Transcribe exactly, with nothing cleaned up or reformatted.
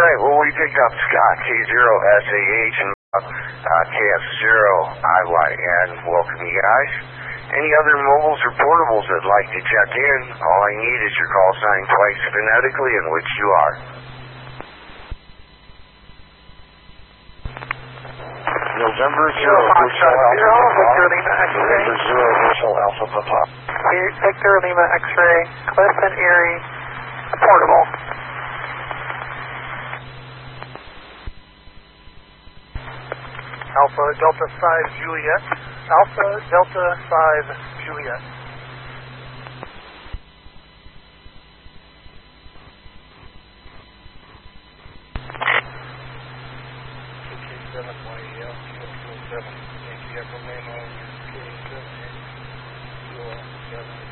Alright, well we picked up Scott K zero S A H and uh, K F zero I Y N. Welcome you guys. Any other mobiles or portables that'd like to check in, all I need is your call sign twice phonetically and which you are. November zero, Hotel Alpha November zero, Hotel Alpha Papa. Victor Lima X-ray, Clifton Erie, portable. Alpha Delta five Juliet. Alpha Delta five Juliet. K seven Y E L, Kilo seven, Yankee Echo Lima, K seven, Kilo seven.